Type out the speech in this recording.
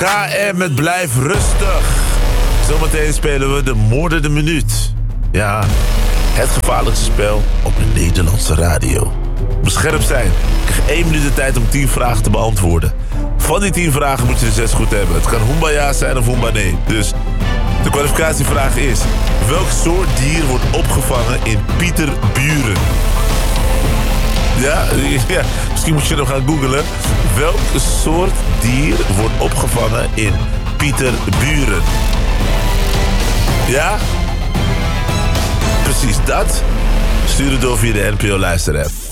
KM met Blijf Rustig. Zometeen spelen we de moordende minuut. Ja, het gevaarlijkste spel op de Nederlandse radio. Moet scherp zijn. Ik krijg 1 minuut de tijd om 10 vragen te beantwoorden. Van die 10 vragen moet je er 6 goed hebben. Het kan Hoemba ja zijn of Hoemba nee. Dus de kwalificatievraag is: welk soort dier wordt opgevangen in Pieterburen? Ja, misschien moet je nog gaan googlen. Welk soort dier wordt opgevangen in Pieterburen? Ja? Precies dat. Stuur het door via de NPO Luister-app.